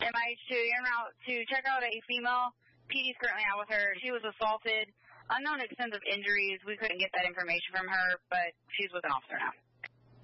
MIH2 en route to check out a female. PD's currently out with her. She was assaulted. Unknown extent of injuries. We couldn't get that information from her, but she's with an officer now.